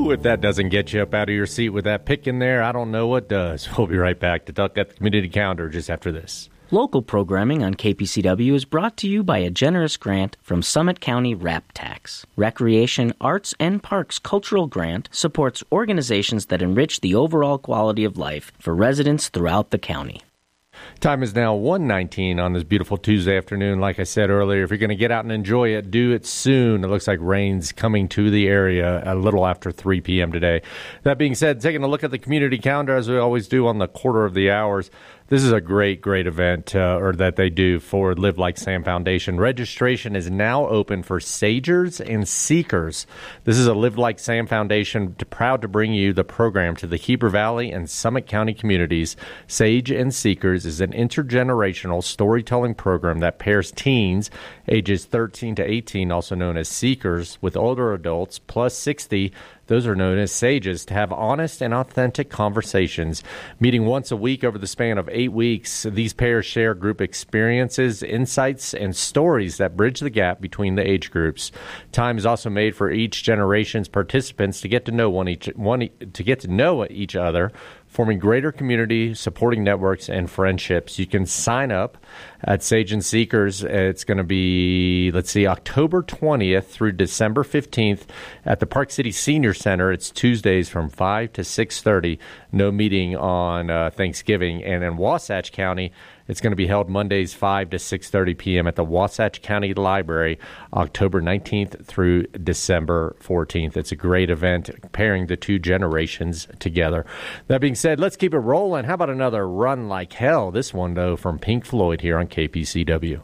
Woo! If that doesn't get you up out of your seat with that pick in there, I don't know what does. We'll be right back to talk at the community calendar just after this. Local programming on KPCW is brought to you by a generous grant from Summit County RAP Tax. Recreation, Arts, and Parks Cultural Grant supports organizations that enrich the overall quality of life for residents throughout the county. Time is now 1:19 on this beautiful Tuesday afternoon. Like I said earlier, if you're going to get out and enjoy it, do it soon. It looks like rain's coming to the area a little after 3 p.m. today. That being said, taking a look at the community calendar, as we always do on the quarter of the hours, this is a great event that they do for Live Like Sam Foundation. Registration is now open for Sagers and Seekers. This is a Live Like Sam Foundation proud to bring you the program to the Heber Valley and Summit County communities. Sage and Seekers is an intergenerational storytelling program that pairs teens ages 13 to 18, also known as Seekers, with older adults plus 60. Those are known as sages, to have honest and authentic conversations. Meeting once a week over the span of 8 weeks, these pairs share group experiences, insights, and stories that bridge the gap between the age groups. Time is also made for each generation's participants to get to know each other, forming greater community, supporting networks, and friendships. You can sign up at Sage and Seekers. It's going to be, October 20th through December 15th at the Park City Senior Center. It's Tuesdays from 5 to 6:30. No meeting on Thanksgiving. And in Wasatch County, it's going to be held Mondays 5 to 6:30 p.m. at the Wasatch County Library, October 19th through December 14th. It's a great event pairing the two generations together. That being said, let's keep it rolling. How about another Run Like Hell? This one, though, from Pink Floyd here on KPCW.